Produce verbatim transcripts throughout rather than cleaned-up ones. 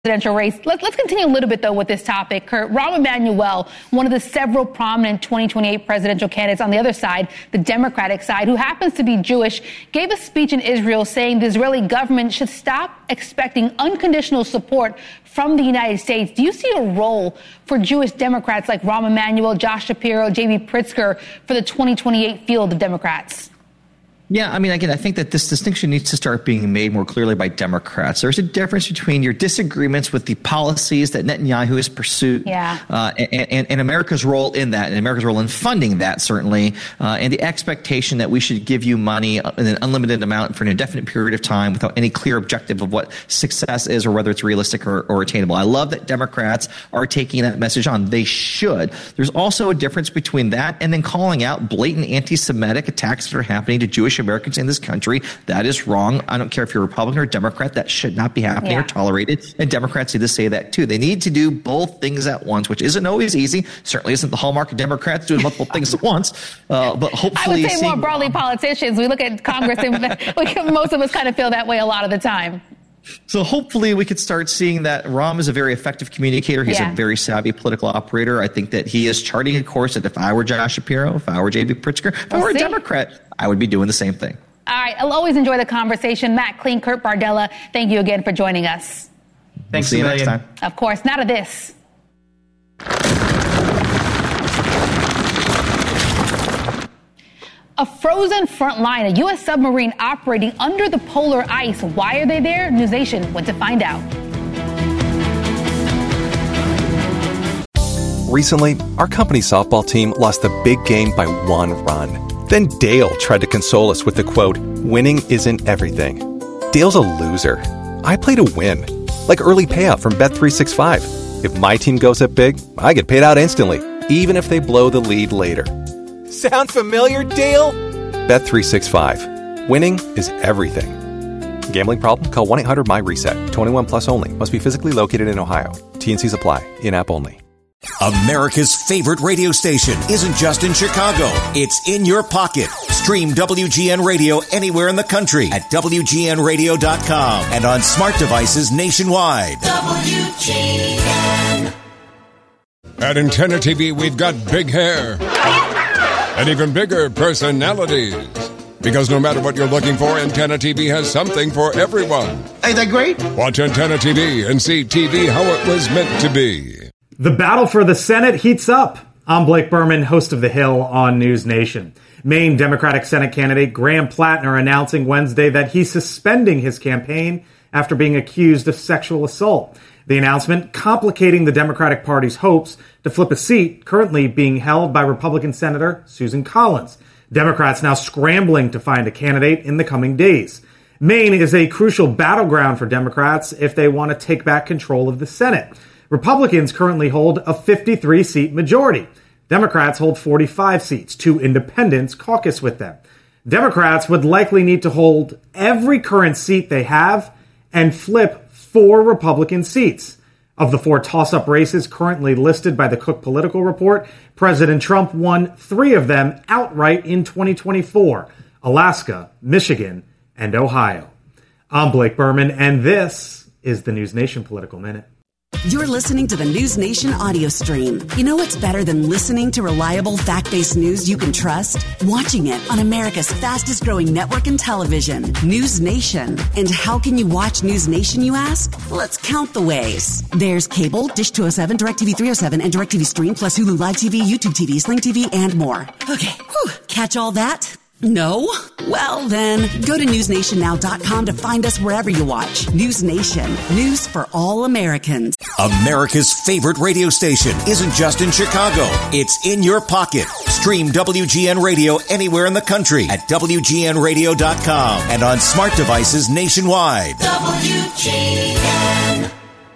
presidential race. Let's, let's continue a little bit, though, with this topic. Kurt, Rahm Emanuel, one of the several prominent twenty twenty-eight presidential candidates on the other side, the Democratic side, who happens to be Jewish, gave a speech in Israel saying the Israeli government should stop expecting unconditional support from the United States. Do you see a role for Jewish Democrats like Rahm Emanuel, Josh Shapiro, J B Pritzker for the twenty twenty-eight field of Democrats? Yeah, I mean, again, I think that this distinction needs to start being made more clearly by Democrats. There's a difference between your disagreements with the policies that Netanyahu has pursued yeah. uh, and, and, and America's role in that, and America's role in funding that, certainly, uh, and the expectation that we should give you money in an unlimited amount for an indefinite period of time without any clear objective of what success is or whether it's realistic or, or attainable. I love that Democrats are taking that message on. They should. There's also a difference between that and then calling out blatant anti-Semitic attacks that are happening to Jewish Americans in this country. That is wrong. I don't care if you're a Republican or Democrat. That should not be happening yeah. or tolerated. And Democrats need to say that too. They need to do both things at once, which isn't always easy. Certainly isn't the hallmark of Democrats doing multiple things at once. Uh, but hopefully, I would say more broadly, politicians. We look at Congress, and most of us kind of feel that way a lot of the time. So hopefully we could start seeing that Rahm is a very effective communicator. He's yeah. a very savvy political operator. I think that he is charting a course that if I were Josh Shapiro, if I were J B Pritzker, if we'll I were see. a Democrat, I would be doing the same thing. All right. I'll always enjoy the conversation. Matt Kleen, Kurt Bardella, thank you again for joining us. Thanks. We'll see you next time. Of course. Now to this. A frozen front line, a U S submarine operating under the polar ice. Why are they there? News Nation went to find out. Recently, our company softball team lost the big game by one run. Then Dale tried to console us with the quote, "Winning isn't everything." Dale's a loser. I play to win. Like early payout from Bet three sixty-five. If my team goes up big, I get paid out instantly, even if they blow the lead later. Sound familiar, Dale? Bet three sixty-five. Winning is everything. Gambling problem? Call one eight hundred M Y reset. twenty-one plus only. Must be physically located in Ohio. T and Cs apply. In-app only. America's favorite radio station isn't just in Chicago. It's in your pocket. Stream W G N Radio anywhere in the country at W G N radio dot com and on smart devices nationwide. W G N. At Antenna T V, we've got big hair and even bigger personalities. Because no matter what you're looking for, Antenna T V has something for everyone. Ain't that great? Watch Antenna T V and see T V how it was meant to be. The battle for the Senate heats up. I'm Blake Berman, host of The Hill on News Nation. Maine Democratic Senate candidate Graham Plattner announcing Wednesday that he's suspending his campaign after being accused of sexual assault. The announcement complicating the Democratic Party's hopes to flip a seat currently being held by Republican Senator Susan Collins. Democrats now scrambling to find a candidate in the coming days. Maine is a crucial battleground for Democrats if they want to take back control of the Senate. Republicans currently hold a fifty-three seat majority. Democrats hold forty-five seats. Two independents caucus with them. Democrats would likely need to hold every current seat they have and flip four Republican seats. Of the four toss-up races currently listed by the Cook Political Report, President Trump won three of them outright in twenty twenty-four: Alaska, Michigan, and Ohio. I'm Blake Berman, and this is the News Nation Political Minute. You're listening to the News Nation audio stream. You know what's better than listening to reliable, fact-based news you can trust? Watching it on America's fastest-growing network in television, News Nation. And how can you watch News Nation, you ask? Let's count the ways. There's cable, Dish two oh seven, DirecTV three oh seven, and DirecTV Stream, plus Hulu Live T V, YouTube T V, Sling T V, and more. Okay, whew. Catch all that? No? Well, then, go to news nation now dot com to find us wherever you watch. News Nation. News for all Americans. America's favorite radio station isn't just in Chicago. It's in your pocket. Stream W G N Radio anywhere in the country at W G N radio dot com and on smart devices nationwide. W G N.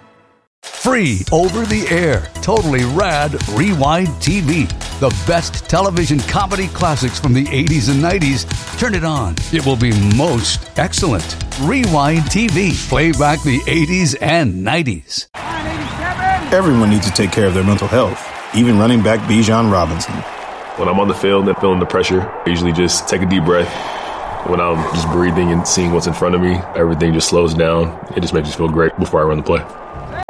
Free over the air, totally rad Rewind T V. The best television comedy classics from the eighties and nineties. Turn it on. It will be most excellent. Rewind T V. Play back the eighties and nineties. Everyone needs to take care of their mental health, even running back Bijan Robinson. When I'm on the field and feeling the pressure, I usually just take a deep breath. When I'm just breathing and seeing what's in front of me, everything just slows down. It just makes me feel great before I run the play.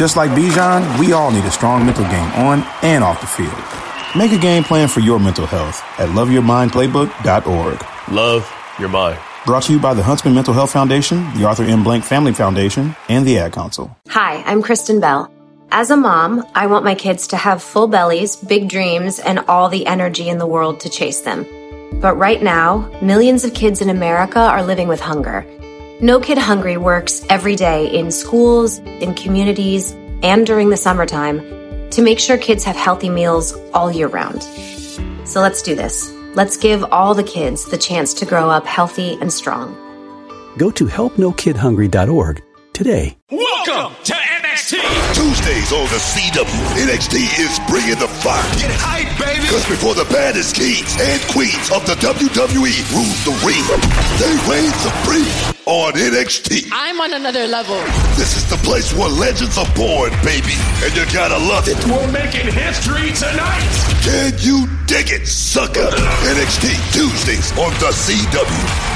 Just like Bijan, we all need a strong mental game on and off the field. Make a game plan for your mental health at love your mind playbook dot org. Love your mind. Brought to you by the Huntsman Mental Health Foundation, the Arthur M. Blank Family Foundation, and the Ad Council. Hi, I'm Kristen Bell. As a mom, I want my kids to have full bellies, big dreams, and all the energy in the world to chase them. But right now, millions of kids in America are living with hunger. No Kid Hungry works every day in schools, in communities, and during the summertime to make sure kids have healthy meals all year round. So let's do this. Let's give all the kids the chance to grow up healthy and strong. Go to help no kid hungry dot org today. Welcome to N X T. Tuesdays on the C W. N X T is bringing the fire. Get hype, baby. Because before the baddest kings and queens of the W W E rule the ring, they reign supreme on N X T. I'm on another level. This is the place where legends are born, baby. And you gotta love it. We're making history tonight. Can you dig it, sucker? N X T Tuesdays on the C W.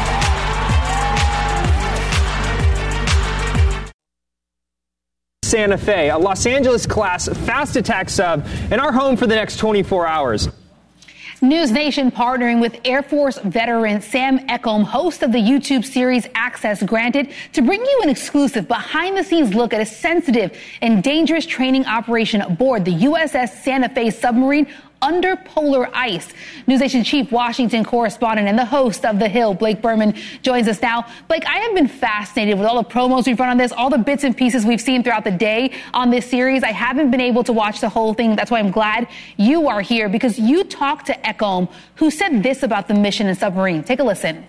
Santa Fe, a Los Angeles class fast attack sub, in our home for the next twenty-four hours. News Nation partnering with Air Force veteran Sam Echolm, host of the YouTube series Access Granted, to bring you an exclusive behind-the-scenes look at a sensitive and dangerous training operation aboard the U S S Santa Fe submarine under polar ice. News Nation Chief Washington correspondent and the host of The Hill, Blake Berman, joins us now. Blake, I have been fascinated with all the promos we've run on this, all the bits and pieces we've seen throughout the day on this series. I haven't been able to watch the whole thing. That's why I'm glad you are here, because you talked to Echolm, who said this about the mission and submarine. Take a listen.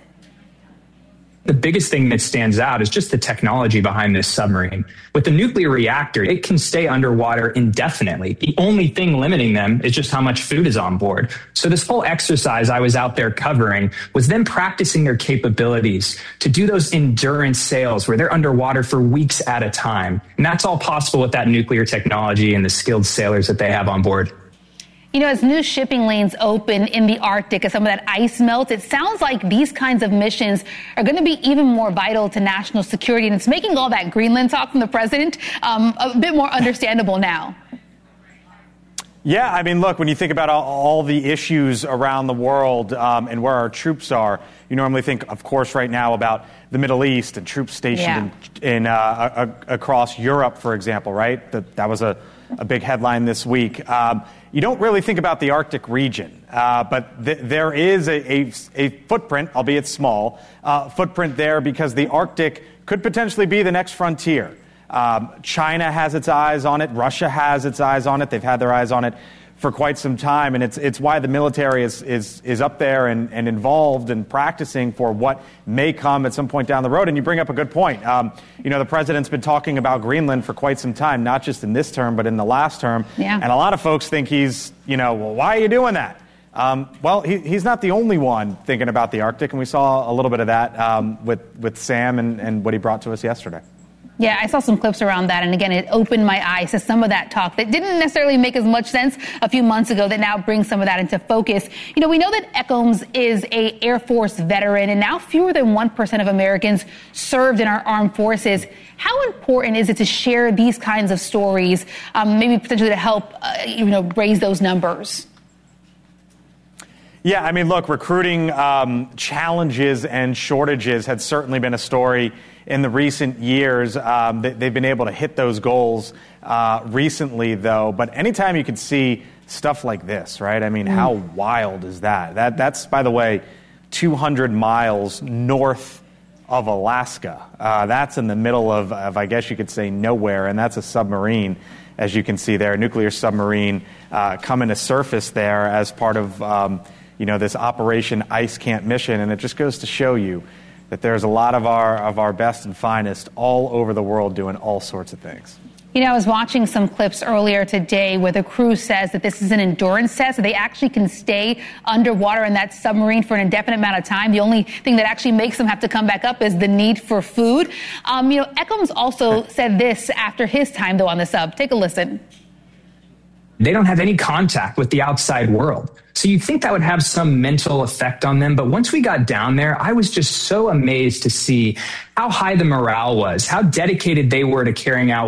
The biggest thing that stands out is just the technology behind this submarine. With the nuclear reactor, it can stay underwater indefinitely. The only thing limiting them is just how much food is on board. So this whole exercise I was out there covering was them practicing their capabilities to do those endurance sails where they're underwater for weeks at a time. And that's all possible with that nuclear technology and the skilled sailors that they have on board. You know, as new shipping lanes open in the Arctic, as some of that ice melts, it sounds like these kinds of missions are going to be even more vital to national security. And it's making all that Greenland talk from the president um, a bit more understandable now. Yeah, I mean, look, when you think about all, all the issues around the world um, and where our troops are, you normally think, of course, right now about the Middle East and troops stationed yeah. in, in uh, a, across Europe, for example, right? That, that was a, a big headline this week. Um, you don't really think about the Arctic region, uh, but th- there is a, a, a footprint, albeit small, uh, footprint there because the Arctic could potentially be the next frontier. Um, China has its eyes on it. Russia has its eyes on it. They've had their eyes on it for quite some time, and it's it's why the military is is is up there and, and involved and practicing for what may come at some point down the road. And you bring up a good point. Um, you know, the president's been talking about Greenland for quite some time, not just in this term, but in the last term. Yeah. And a lot of folks think he's, you know, well, why are you doing that? Um, well, he, he's not the only one thinking about the Arctic, and we saw a little bit of that um, with, with Sam and, and what he brought to us yesterday. Yeah, I saw some clips around that, and again, it opened my eyes to some of that talk that didn't necessarily make as much sense a few months ago that now brings some of that into focus. You know, we know that Echolm is a Air Force veteran, and now fewer than one percent of Americans served in our armed forces. How important is it to share these kinds of stories, um, maybe potentially to help, uh, you know, raise those numbers? Yeah, I mean, look, recruiting um, challenges and shortages had certainly been a story in the recent years. Um, they, they've been able to hit those goals uh, recently, though. But anytime you can see stuff like this, right? I mean, mm. how wild is that? That that's, by the way, two hundred miles north of Alaska. Uh, that's in the middle of, of, I guess you could say, nowhere, and that's a submarine, as you can see there, a nuclear submarine uh, coming to surface there as part of um, you know, this Operation Ice Camp mission, and it just goes to show you that there's a lot of our of our best and finest all over the world doing all sorts of things. You know, I was watching some clips earlier today where the crew says that this is an endurance test, so they actually can stay underwater in that submarine for an indefinite amount of time. The only thing that actually makes them have to come back up is the need for food. Um, you know, Echolm's also said this after his time, though, on the sub. Take a listen. They don't have any contact with the outside world. So you'd think that would have some mental effect on them. But once we got down there, I was just so amazed to see how high the morale was, how dedicated they were to carrying out